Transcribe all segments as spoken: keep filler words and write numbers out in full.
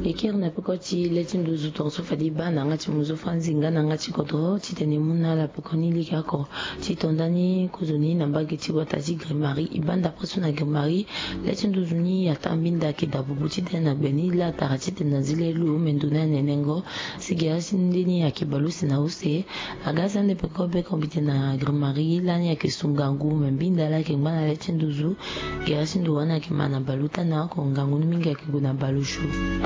Ekir na pekoti letin duzu torso fadi ba na ngati muzo fanzinga na ngati kodro titeni muna la pekoni likako titondani kuzuni na mbagi tiwata ji grimari ibanda presu na grimari letin duzuni atambinda kidabubu titena beni la tarati tena zile lu menduna nenengo sigira sindini akibalusi na use agasa ne pekobe kombite na grimari lani akisungangu membinda la kingana letin duzu gira sindu wana kimana baluta na kongangu mingi akiguna balushu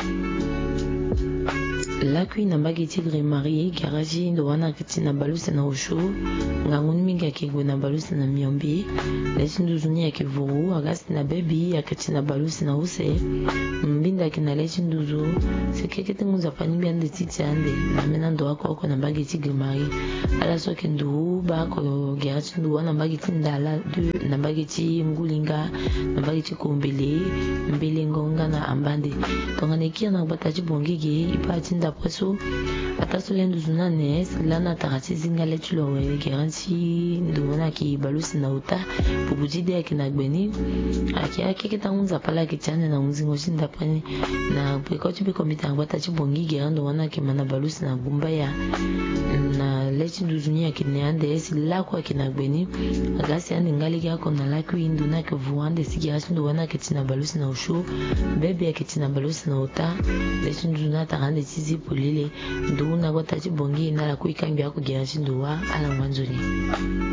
la kui na mbagi tigre marie garaji ndo wana kiti na balusi na ushu ngangun mingi akigu na balusi na miombi lesi nduzuni ya kivuru agasti na bebi ya kiti na balusi na use mbinda kina lesi nduzu sekeke tengu za panibi ande titi ande na mena ndo wako wako na mbagi tigre marie ala soke ndu bako garaji ndo wana mbagi tindala du na mbagi ti mgulinga na mbagi ti kumbele mbele ngonga na ambande tongane kia na bataji bongige ipa tinda preso ataso lendu zunane lana tarati zingale tulowe geranti ndona ki balusi na uta bubujide akina gbeni aki aki kitangunza pala kichane na unzingo shinda pani na pekoti be komita bataji bongi gerando wana ki mana balusi na gumbaya na lechi nduzuni akine ande sila kwa kina gbeni agasi ande ngali yako na laku induna ke vuande sigirasi ndo wana kitina balusi na ushu bebe akitina balusi na uta lechi nduzuna tarande tizi polile ndo una gota chibongi na la kuikambi yako gerasi ndo wa ala mwanzoni